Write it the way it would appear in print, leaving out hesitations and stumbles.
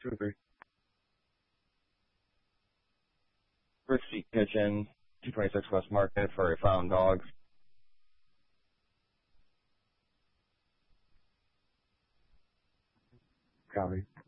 2-3. Richie Kitchen, 226 West Market for a found dog. Copy.